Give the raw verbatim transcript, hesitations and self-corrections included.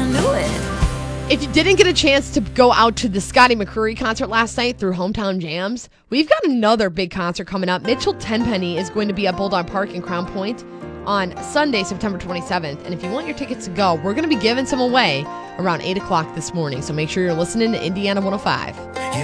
knew it. If you didn't get a chance to go out to the Scotty McCreery concert last night through Hometown Jams, we've got another big concert coming up. Mitchell Tenpenny is going to be at Bulldog Park in Crown Point on Sunday, September twenty-seventh. And if you want your tickets to go, we're going to be giving some away around eight o'clock this morning. So make sure you're listening to Indiana one oh five.